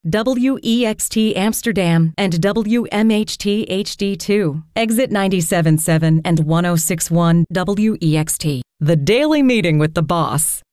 WEXT Amsterdam, and WMHT HD2. Exit 97.7 and 106.1 WEXT. The Daily Meeting with the Boss.